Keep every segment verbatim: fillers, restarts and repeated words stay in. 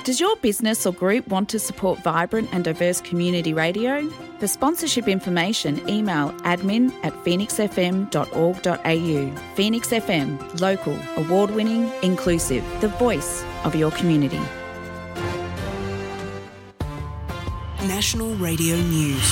Does your business or group want to support vibrant and diverse community radio? For sponsorship information, email admin at phoenix f m dot org dot a u. Phoenix F M, local, award-winning, inclusive, the voice of your community. National Radio News.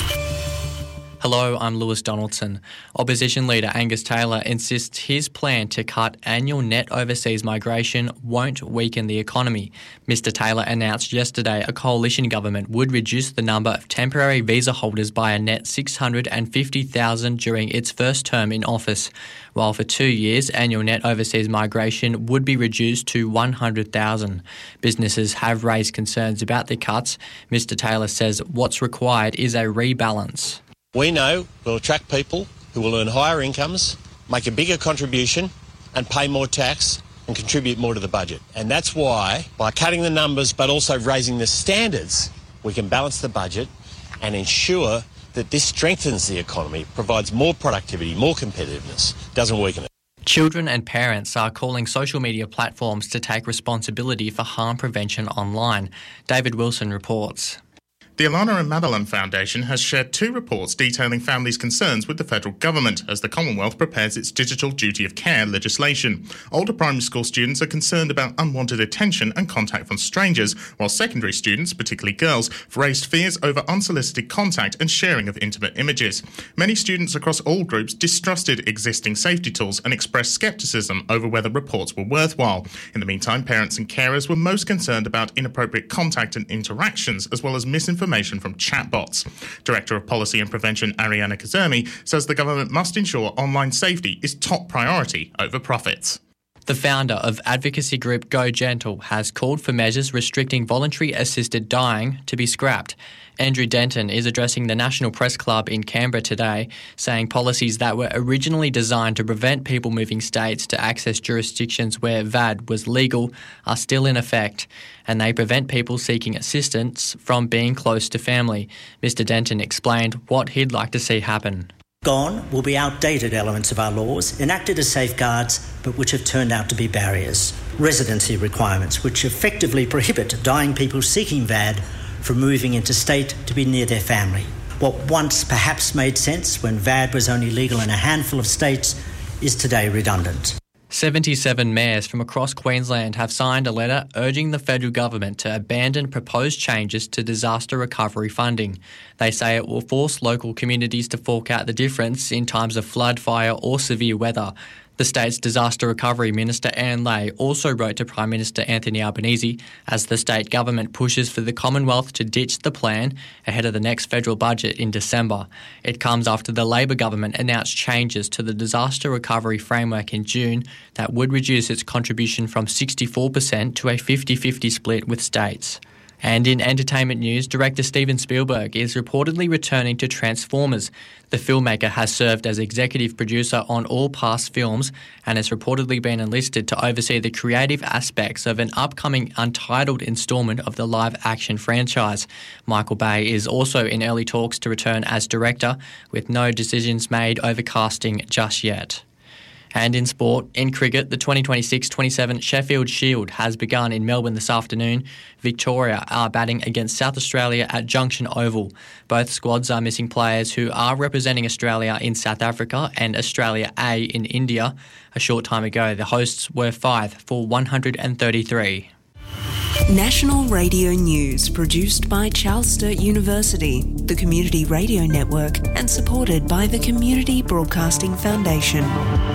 Hello, I'm Lewis Donaldson. Opposition leader Angus Taylor insists his plan to cut annual net overseas migration won't weaken the economy. Mister Taylor announced yesterday a coalition government would reduce the number of temporary visa holders by a net six hundred fifty thousand during its first term in office, while for two years annual net overseas migration would be reduced to one hundred thousand. Businesses have raised concerns about the cuts. Mister Taylor says what's required is a rebalance. We know we'll attract people who will earn higher incomes, make a bigger contribution and pay more tax and contribute more to the budget. And that's why, by cutting the numbers but also raising the standards, we can balance the budget and ensure that this strengthens the economy, provides more productivity, more competitiveness, doesn't weaken it. Children and parents are calling social media platforms to take responsibility for harm prevention online. David Wilson reports. The Alana and Madeline Foundation has shared two reports detailing families' concerns with the federal government as the Commonwealth prepares its digital duty of care legislation. Older primary school students are concerned about unwanted attention and contact from strangers, while secondary students, particularly girls, have raised fears over unsolicited contact and sharing of intimate images. Many students across all groups distrusted existing safety tools and expressed scepticism over whether reports were worthwhile. In the meantime, parents and carers were most concerned about inappropriate contact and interactions, as well as misinformation Information from chatbots. Director of Policy and Prevention Ariana Kazemi says the government must ensure online safety is top priority over profits. The founder of advocacy group Go Gentle has called for measures restricting voluntary assisted dying to be scrapped. Andrew Denton is addressing the National Press Club in Canberra today, saying policies that were originally designed to prevent people moving states to access jurisdictions where V A D was legal are still in effect, and they prevent people seeking assistance from being close to family. Mister Denton explained what he'd like to see happen. Gone will be outdated elements of our laws, enacted as safeguards, but which have turned out to be barriers. Residency requirements, which effectively prohibit dying people seeking V A D from moving interstate to be near their family. What once perhaps made sense when V A D was only legal in a handful of states is today redundant. seventy-seven mayors from across Queensland have signed a letter urging the federal government to abandon proposed changes to disaster recovery funding. They say it will force local communities to fork out the difference in times of flood, fire or severe weather. The state's Disaster Recovery Minister Anne Ley also wrote to Prime Minister Anthony Albanese as the state government pushes for the Commonwealth to ditch the plan ahead of the next federal budget in December. It comes after the Labor government announced changes to the Disaster Recovery Framework in June that would reduce its contribution from sixty-four percent to a fifty-fifty split with states. And in entertainment news, director Steven Spielberg is reportedly returning to Transformers. The filmmaker has served as executive producer on all past films and has reportedly been enlisted to oversee the creative aspects of an upcoming untitled instalment of the live-action franchise. Michael Bay is also in early talks to return as director, with no decisions made over casting just yet. And in sport, in cricket, the twenty twenty-six twenty-seven Sheffield Shield has begun in Melbourne this afternoon. Victoria are batting against South Australia at Junction Oval. Both squads are missing players who are representing Australia in South Africa and Australia A in India. A short time ago, the hosts were five for one hundred thirty-three. National Radio News, produced by Charles Sturt University, the Community Radio Network, and supported by the Community Broadcasting Foundation.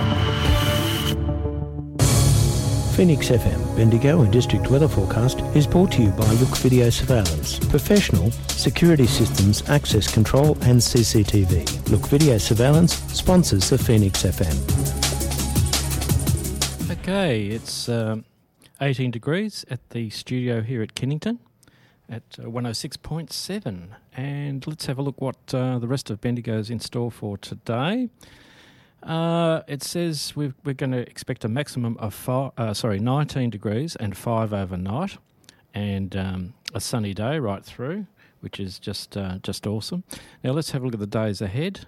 Phoenix F M, Bendigo and District Weather Forecast is brought to you by Look Video Surveillance, professional security systems, access control and C C T V. Look Video Surveillance sponsors the Phoenix F M. Okay, it's um, eighteen degrees at the studio here at Kennington at uh, one oh six point seven. And let's have a look what uh, the rest of Bendigo's in store for today. Uh, it says we've, we're going to expect a maximum of five, uh, sorry, nineteen degrees and five overnight, and um, a sunny day right through, which is just uh, just awesome. Now let's have a look at the days ahead.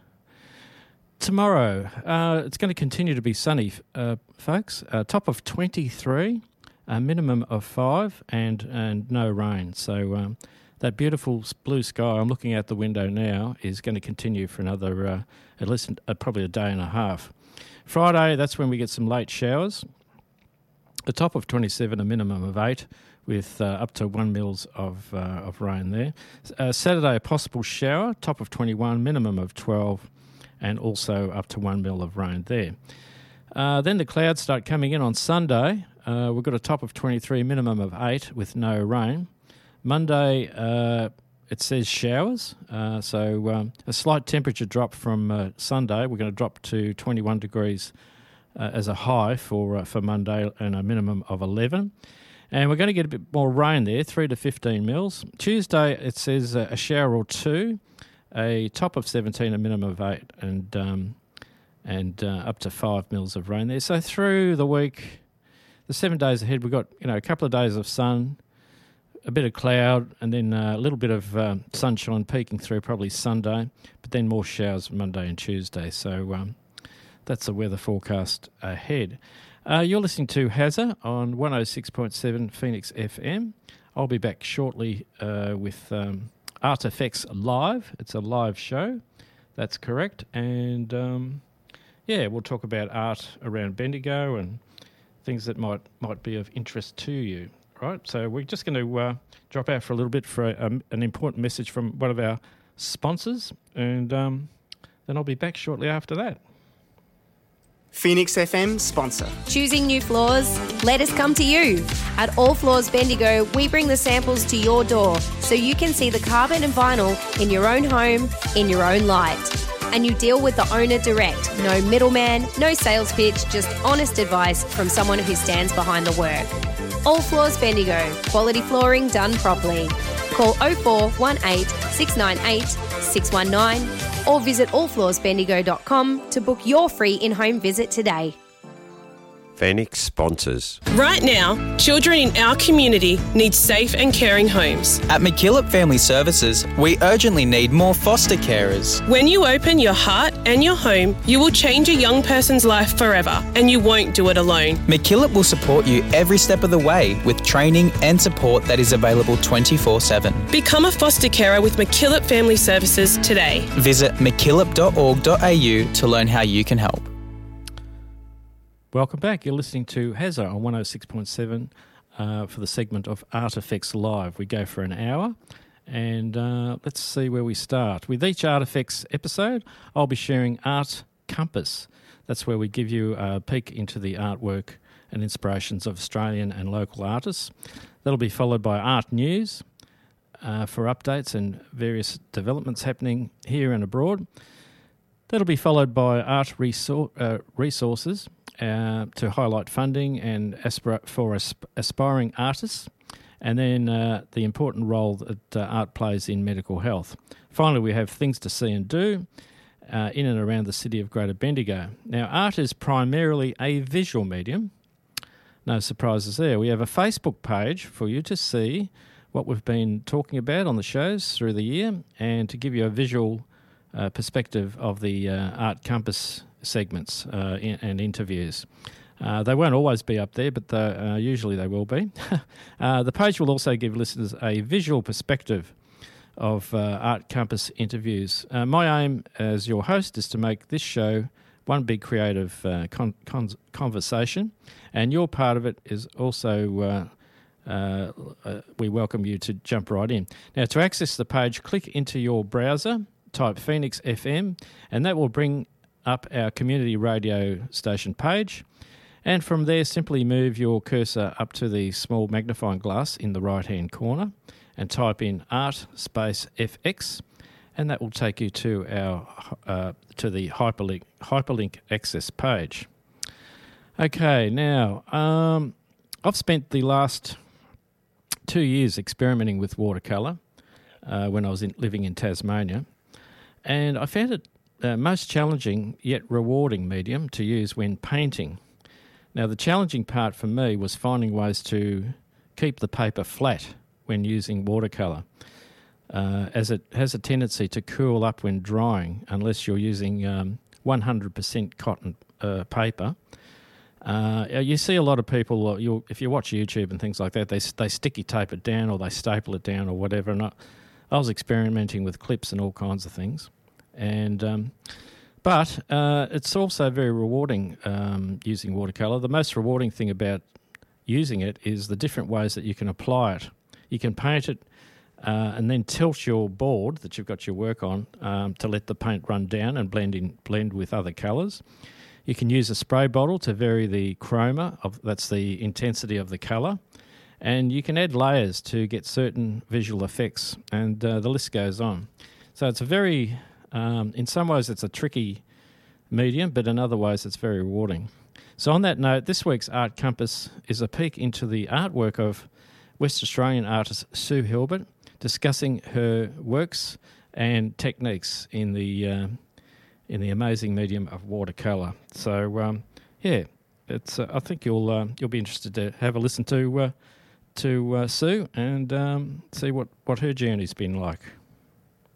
Tomorrow, uh, it's going to continue to be sunny, uh, folks. Uh, top of twenty-three. a minimum of five and, and no rain. So um, that beautiful blue sky I'm looking out the window now is going to continue for another, uh, at least uh, probably a day and a half. Friday, that's when we get some late showers. A top of twenty-seven, a minimum of eight, with uh, up to one mils of uh, of rain there. Uh, Saturday, a possible shower, top of twenty-one, minimum of twelve, and also up to one mil of rain there. Uh, then the clouds start coming in on Sunday. Uh, we've got a top of twenty-three, minimum of eight, with no rain. Monday, uh, it says showers, uh, so um, a slight temperature drop from uh, Sunday. We're going to drop to twenty-one degrees uh, as a high for uh, for Monday, and a minimum of eleven. And we're going to get a bit more rain there, three to fifteen mils. Tuesday, it says uh, a shower or two, a top of seventeen, a minimum of eight, and um, and uh, up to five mils of rain there. So through the week, the seven days ahead, we've got you know a couple of days of sun, a bit of cloud, and then uh, a little bit of um, sunshine peeking through probably Sunday, but then more showers Monday and Tuesday. So um, that's the weather forecast ahead. Uh, you're listening to Hazza on one oh six point seven Phoenix F M. I'll be back shortly uh, with um, Artifacts Live. It's a live show, that's correct. And um, yeah, we'll talk about art around Bendigo and things that might, might be of interest to you. Right, so we're just going to uh, drop out for a little bit for a, um, an important message from one of our sponsors, and um, then I'll be back shortly after that. Phoenix F M sponsor. Choosing new floors? Let us come to you. At All Floors Bendigo, we bring the samples to your door so you can see the carpet and vinyl in your own home, in your own light. And you deal with the owner direct. No middleman, no sales pitch, just honest advice from someone who stands behind the work. All Floors Bendigo, quality flooring done properly. Call oh four one eight, six nine eight, six one nine or visit all floors bendigo dot com to book your free in-home visit today. Phoenix sponsors. Right now, children in our community need safe and caring homes. At McKillop Family Services, we urgently need more foster carers. When you open your heart and your home, you will change a young person's life forever, and you won't do it alone. McKillop will support you every step of the way with training and support that is available twenty-four seven. Become a foster carer with McKillop Family Services today. Visit mckillop dot org dot a u to learn how you can help. Welcome back. You're listening to Hazza on one oh six point seven uh, for the segment of Artifacts Live. We go for an hour, and uh, let's see where we start. With each Artifacts episode, I'll be sharing Art Compass. That's where we give you a peek into the artwork and inspirations of Australian and local artists. That'll be followed by Art News uh, for updates and various developments happening here and abroad. That'll be followed by Art resor- uh, Resources, Uh, to highlight funding and aspira- for asp- aspiring artists, and then uh, the important role that uh, art plays in medical health. Finally, we have Things to See and Do uh, in and around the city of Greater Bendigo. Now, art is primarily a visual medium. No surprises there. We have a Facebook page for you to see what we've been talking about on the shows through the year, and to give you a visual uh, perspective of the uh, Art Compass segments uh, in, and interviews. Uh, they won't always be up there, but the, uh, usually they will be. uh, the page will also give listeners a visual perspective of uh, Art Compass interviews. Uh, my aim as your host is to make this show one big creative uh, con- con- conversation, and your part of it is also uh, uh, uh, we welcome you to jump right in. Now, to access the page, click into your browser, type Phoenix F M, and that will bring up our community radio station page, and from there simply move your cursor up to the small magnifying glass in the right hand corner and type in art space F X, and that will take you to our uh, to the hyperlink hyperlink access page. Okay, now um, I've spent the last two years experimenting with watercolour uh, when I was in, living in Tasmania, and I found it Uh, most challenging yet rewarding medium to use when painting. Now, the challenging part for me was finding ways to keep the paper flat when using watercolour, uh, as it has a tendency to cool up when drying unless you're using um, one hundred percent cotton uh, paper. Uh, you see a lot of people, you'll, if you watch YouTube and things like that, they they sticky tape it down or they staple it down or whatever. And I, I was experimenting with clips and all kinds of things. And um, But uh, it's also very rewarding um, using watercolour. The most rewarding thing about using it is the different ways that you can apply it. You can paint it uh, and then tilt your board that you've got your work on um, to let the paint run down and blend in, blend with other colours. You can use a spray bottle to vary the chroma, of that's the intensity of the colour. And you can add layers to get certain visual effects, and uh, the list goes on. So it's a very, um, in some ways it's a tricky medium, but in other ways it's very rewarding. So on that note, this week's Art Compass is a peek into the artwork of West Australian artist Sue Hilbert, discussing her works and techniques in the uh, in the amazing medium of watercolour. So um, yeah, it's uh, I think you'll uh, you'll be interested to have a listen to uh, to uh, Sue and um, see what, what her journey's been like.